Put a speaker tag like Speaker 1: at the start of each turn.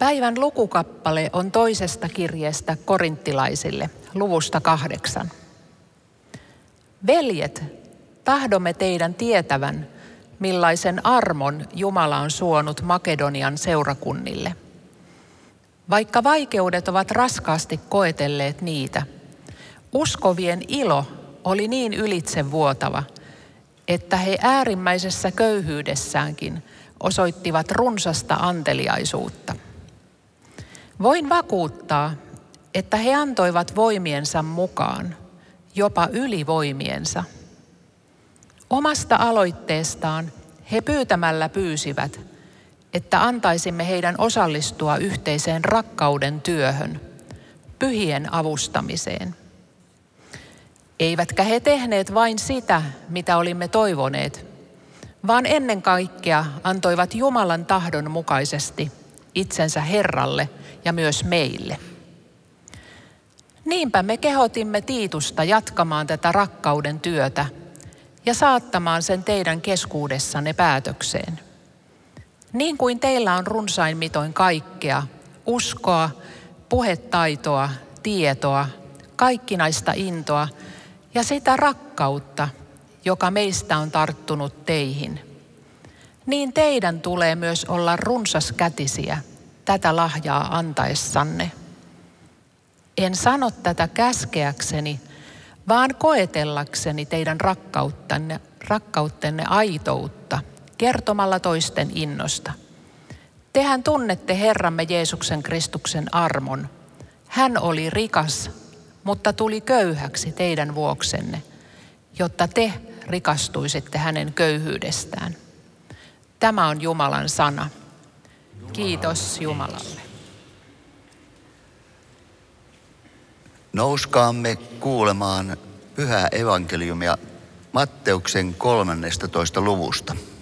Speaker 1: Päivän lukukappale on toisesta kirjeestä korinttilaisille, luvusta 8. Veljet, tahdomme teidän tietävän, millaisen armon Jumala on suonut Makedonian seurakunnille. Vaikka vaikeudet ovat raskaasti koetelleet niitä, uskovien ilo oli niin ylitsevuotava, että he äärimmäisessä köyhyydessäänkin osoittivat runsasta anteliaisuutta. Voin vakuuttaa, että he antoivat voimiensa mukaan, jopa yli voimiensa. Omasta aloitteestaan he pyytämällä pyysivät, että antaisimme heidän osallistua yhteiseen rakkauden työhön, pyhien avustamiseen. Eivätkä he tehneet vain sitä, mitä olimme toivoneet, vaan ennen kaikkea antoivat Jumalan tahdon mukaisesti itsensä Herralle ja myös meille. Niinpä me kehotimme Tiitusta jatkamaan tätä rakkauden työtä ja saattamaan sen teidän keskuudessanne päätökseen. Niin kuin teillä on runsain mitoin kaikkea, uskoa, puhetaitoa, tietoa, kaikkinaista intoa ja sitä rakkautta, joka meistä on tarttunut teihin, niin teidän tulee myös olla runsaskätisiä tätä lahjaa antaessanne. En sano tätä käskeäkseni, vaan koetellakseni teidän rakkauttenne aitoutta, kertomalla toisten innosta. Tehän tunnette Herramme Jeesuksen Kristuksen armon. Hän oli rikas, mutta tuli köyhäksi teidän vuoksenne, jotta te rikastuisitte hänen köyhyydestään. Tämä on Jumalan sana. Kiitos Jumalalle.
Speaker 2: Nouskaamme kuulemaan pyhää evankeliumia Matteuksen 13. luvusta.